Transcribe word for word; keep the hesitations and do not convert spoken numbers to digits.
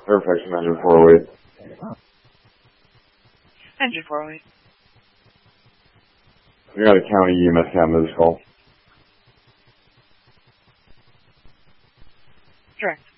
Fairfax Engine four oh eight. Engine four oh eight. We got a county E M S cam this call. Correct.